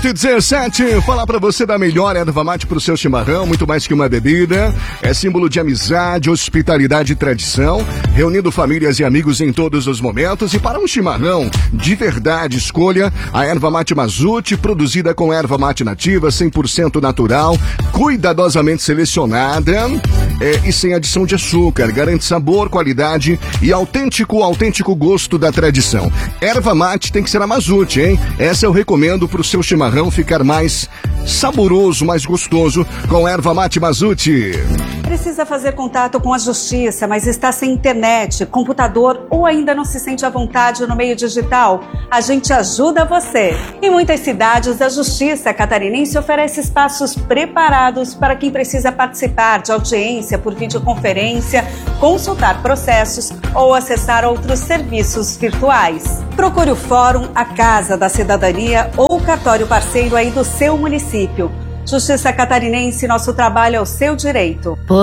8h17, falar pra você da melhor erva mate pro seu chimarrão, muito mais que uma bebida. É símbolo de amizade, hospitalidade e tradição, reunindo famílias e amigos em todos os momentos. E para um chimarrão de verdade, escolha a erva mate Mazute, produzida com erva mate nativa, 100% natural, cuidadosamente selecionada e sem adição de açúcar. Garante sabor, qualidade e autêntico gosto da tradição. Erva mate tem que ser a Mazute, hein? Essa eu recomendo pro seu chimarrão ficar mais saboroso, mais gostoso com erva mate Mazute. Precisa fazer contato com a justiça, mas está sem internet, computador ou ainda não se sente à vontade no meio digital? A gente ajuda você. Em muitas cidades, a Justiça Catarinense oferece espaços preparados para quem precisa participar de audiência por videoconferência, consultar processos ou acessar outros serviços virtuais. Procure o Fórum, a Casa da Cidadania ou o cartório parceiro aí do seu município. Justiça Catarinense, nosso trabalho é o seu direito.